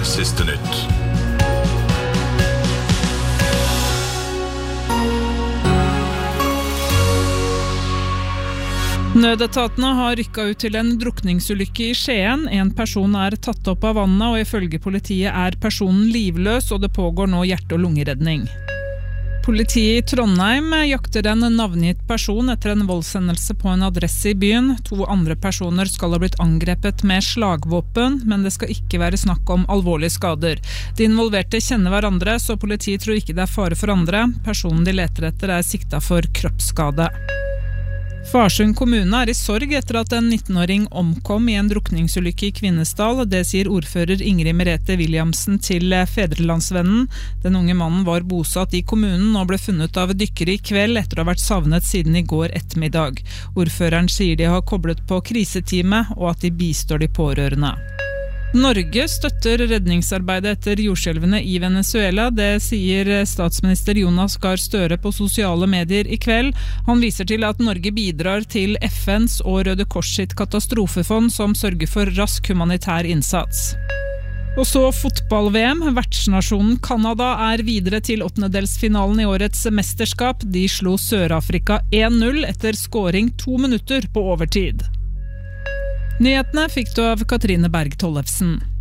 siste nytt. Nødetatene har rykket ut til en drukningsulykke i Skien. En person tatt opp av vannet, og ifølge politiet personen livløs, og det pågår nå hjerte- og lungeredning. Politiet i Trondheim jakter en navngitt person etter en voldshendelse på en adresse i byen. 2 andre personer skal ha blitt angrepet med slagvåpen, men det skal ikke være snakk om alvorlige skader. De involverte kjenner hverandre, så politiet tror ikke det fare for andre. Personen de leter etter siktet for kroppsskade. Farsund kommune i sorg etter at en 19-åring omkom i en drukningsulykke i Kvinesdal. Det sier ordfører Ingrid Merete Williamsen til Fedrelandsvennen. Den unge mannen var bosatt i kommunen og ble funnet av dykkere i kveld etter å ha vært savnet siden i går ettermiddag. Ordføreren sier de har koblet på kriseteamet og at de bistår de pårørende. Norge støtter redningsarbeidet etter jordskjelvene i Venezuela. Det sier statsminister Jonas Gahr Støre på sosiale medier i kveld. Han viser til at Norge bidrar til FNs og Røde Kors sitt katastrofefond som sørger for rask humanitær innsats. Og så fotball-VM. Vertsnasjonen Canada videre til åttendedelsfinalen i årets mesterskap. De slo Sør-Afrika 1-0 etter scoring 2 minutter på overtid. Nyhetene fikk du av Katrine Berg Tollefsen.